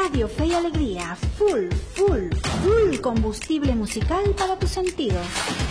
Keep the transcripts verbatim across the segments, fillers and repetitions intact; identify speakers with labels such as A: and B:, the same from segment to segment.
A: Radio Fe y Alegría, full, full, full combustible musical para tus sentidos.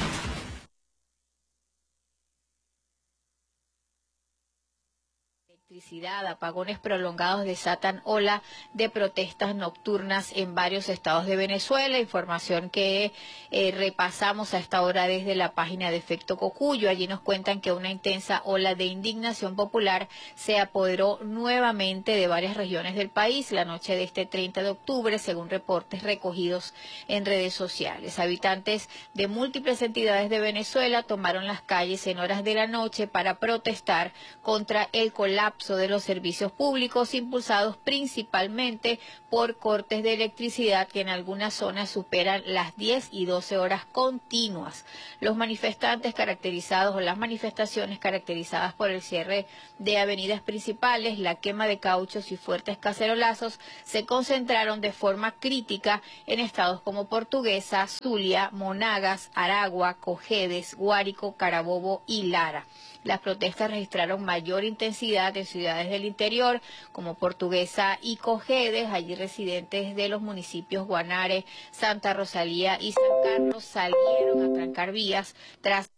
B: Electricidad, apagones prolongados desatan ola de protestas nocturnas en varios estados de Venezuela, información que eh, repasamos a esta hora desde la página de Efecto Cocuyo. Allí nos cuentan que una intensa ola de indignación popular se apoderó nuevamente de varias regiones del país la noche de este treinta de octubre, según reportes recogidos en redes sociales. Habitantes de múltiples entidades de Venezuela tomaron las calles en horas de la noche para protestar contra el colapso de los servicios públicos, impulsados principalmente por cortes de electricidad que en algunas zonas superan las diez y doce horas continuas. Los manifestantes caracterizados o las manifestaciones caracterizadas por el cierre de avenidas principales, la quema de cauchos y fuertes cacerolazos se concentraron de forma crítica en estados como Portuguesa, Zulia, Monagas, Aragua, Cojedes, Guárico, Carabobo y Lara. Las protestas registraron mayor intensidad en ciudades del interior como Portuguesa y Cojedes. Allí residentes de los municipios Guanare, Santa Rosalía y San Carlos salieron a trancar vías tras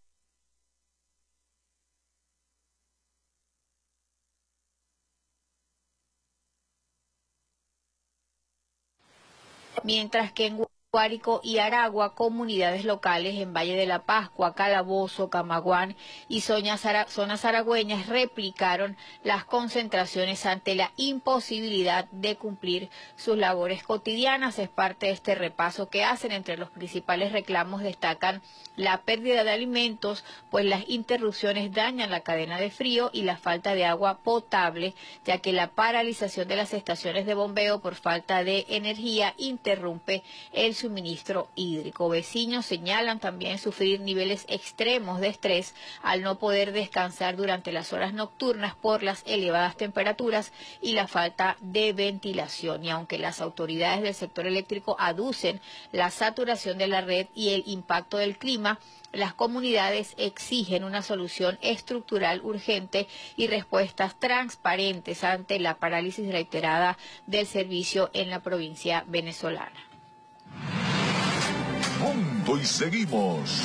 B: mientras que en Guárico y Aragua, comunidades locales en Valle de la Pascua, Calabozo, Camaguán y zonas aragüeñas replicaron las concentraciones ante la imposibilidad de cumplir sus labores cotidianas. Es parte de este repaso que hacen. Entre los principales reclamos destacan la pérdida de alimentos, pues las interrupciones dañan la cadena de frío, y la falta de agua potable, ya que la paralización de las estaciones de bombeo por falta de energía interrumpe el suministro hídrico. Vecinos señalan también sufrir niveles extremos de estrés al no poder descansar durante las horas nocturnas por las elevadas temperaturas y la falta de ventilación. Y aunque las autoridades del sector eléctrico aducen la saturación de la red y el impacto del clima, las comunidades exigen una solución estructural urgente y respuestas transparentes ante la parálisis reiterada del servicio en la provincia venezolana.
C: Punto y seguimos.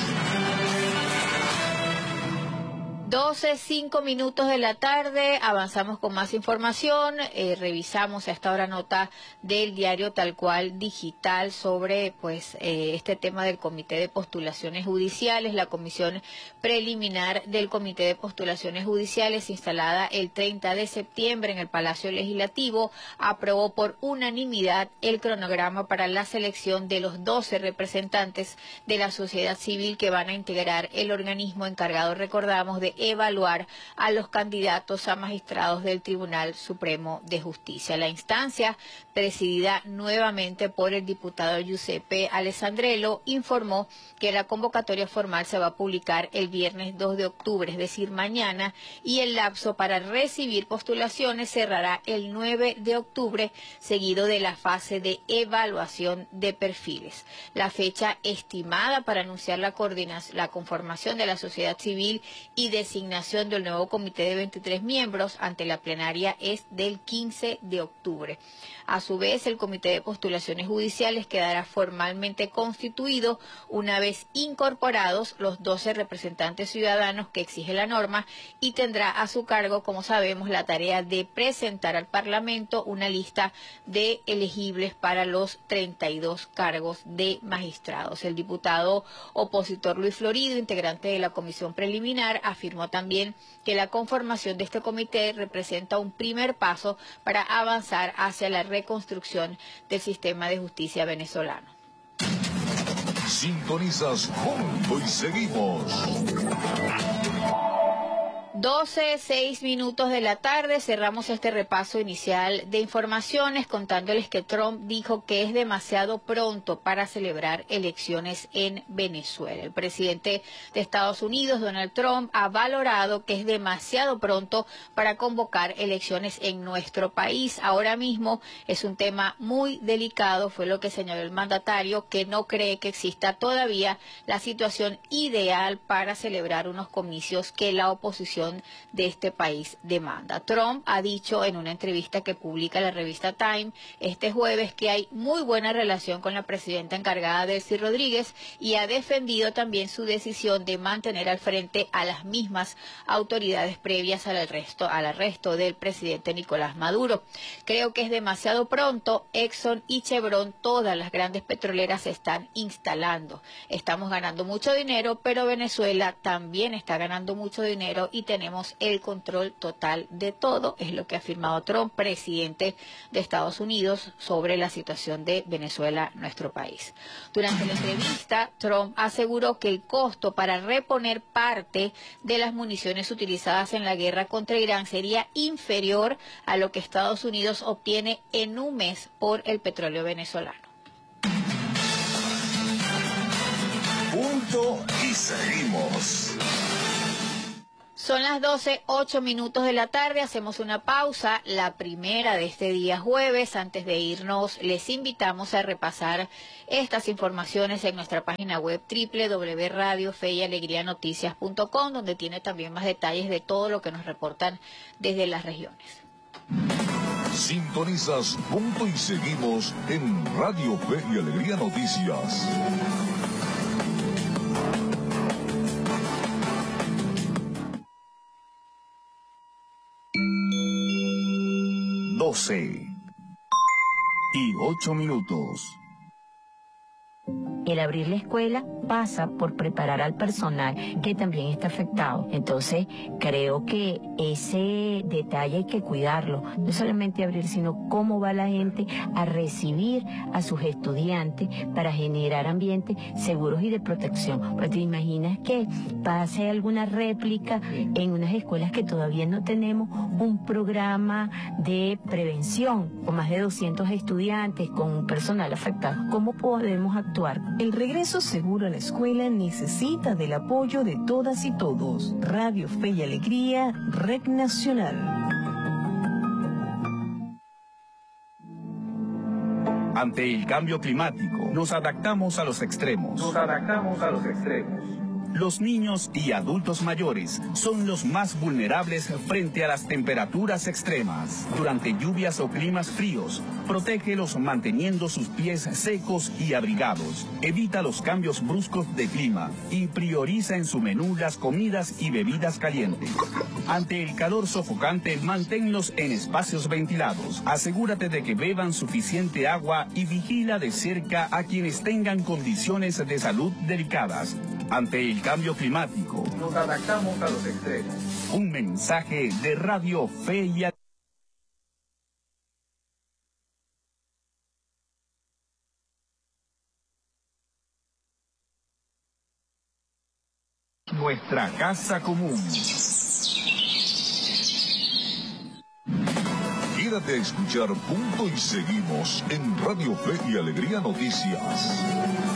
B: doce, cinco minutos de la tarde, avanzamos con más información, eh, revisamos a esta hora nota del diario Tal Cual Digital sobre pues eh, este tema del Comité de Postulaciones Judiciales. La comisión preliminar del Comité de Postulaciones Judiciales, instalada el treinta de septiembre en el Palacio Legislativo, aprobó por unanimidad el cronograma para la selección de los doce representantes de la sociedad civil que van a integrar el organismo encargado, recordamos, de evaluar a los candidatos a magistrados del Tribunal Supremo de Justicia. La instancia, presidida nuevamente por el diputado Giuseppe Alessandrello, informó que la convocatoria formal se va a publicar el viernes dos de octubre, es decir, mañana, y el lapso para recibir postulaciones cerrará el nueve de octubre, seguido de la fase de evaluación de perfiles. La fecha estimada para anunciar la coordinación, la conformación de la sociedad civil y designación del nuevo comité de veintitrés miembros ante la plenaria es del quince de octubre. A su vez, el Comité de Postulaciones Judiciales quedará formalmente constituido una vez incorporados los doce representantes ciudadanos que exige la norma, y tendrá a su cargo, como sabemos, la tarea de presentar al Parlamento una lista de elegibles para los treinta y dos cargos de magistrados. El diputado opositor Luis Florido, integrante de la comisión preliminar, afirmó también que la conformación de este comité representa un primer paso para avanzar hacia la reconstrucción del sistema de justicia venezolano.
C: Sintonizas Punto y Seguimos.
B: doce, seis minutos de la tarde, cerramos este repaso inicial de informaciones contándoles que Trump dijo que es demasiado pronto para celebrar elecciones en Venezuela. El presidente de Estados Unidos, Donald Trump, ha valorado que es demasiado pronto para convocar elecciones en nuestro país. Ahora mismo es un tema muy delicado, fue lo que señaló el mandatario, que no cree que exista todavía la situación ideal para celebrar unos comicios que la oposición situación de este país demanda. Trump ha dicho en una entrevista que publica la revista Time este jueves que hay muy buena relación con la presidenta encargada, Delcy Rodríguez, y ha defendido también su decisión de mantener al frente a las mismas autoridades previas al arresto, al arresto del presidente Nicolás Maduro. Creo que es demasiado pronto. Exxon y Chevron, todas las grandes petroleras se están instalando. Estamos ganando mucho dinero, pero Venezuela también está ganando mucho dinero y tenemos el control total de todo, es lo que ha afirmado Trump, presidente de Estados Unidos, sobre la situación de Venezuela, nuestro país. Durante la entrevista, Trump aseguró que el costo para reponer parte de las municiones utilizadas en la guerra contra Irán sería inferior a lo que Estados Unidos obtiene en un mes por el petróleo venezolano.
C: Punto y seguimos.
B: Son las doce, ocho minutos de la tarde, hacemos una pausa, la primera de este día jueves. Antes de irnos, les invitamos a repasar estas informaciones en nuestra página web doble u doble u doble u punto radio fe y alegría noticias punto com, donde tiene también más detalles de todo lo que nos reportan desde las regiones.
C: Sintonizas Punto y Seguimos en Radio Fe y Alegría Noticias. doce y ocho minutos.
D: El abrir la escuela pasa por preparar al personal que también está afectado. Entonces, creo que ese detalle hay que cuidarlo. No solamente abrir, sino cómo va la gente a recibir a sus estudiantes para generar ambientes seguros y de protección. Pues te imaginas que pase alguna réplica en unas escuelas que todavía no tenemos un programa de prevención con más de doscientos estudiantes, con un personal afectado. ¿Cómo podemos actuar?
E: El regreso seguro a la escuela necesita del apoyo de todas y todos. Radio Fe y Alegría, Red Nacional.
F: Ante el cambio climático, nos adaptamos a los extremos. Nos adaptamos a los extremos. Los niños y adultos mayores son los más vulnerables frente a las temperaturas extremas. Durante lluvias o climas fríos, protégelos manteniendo sus pies secos y abrigados. Evita los cambios bruscos de clima y prioriza en su menú las comidas y bebidas calientes. Ante el calor sofocante, manténlos en espacios ventilados. Asegúrate de que beban suficiente agua y vigila de cerca a quienes tengan condiciones de salud delicadas. Ante el cambio climático, nos adaptamos a los extremos. Un mensaje de Radio Fe y Alegría. Nuestra casa común.
C: Quédate a escuchar Punto y Seguimos en Radio Fe y Alegría Noticias.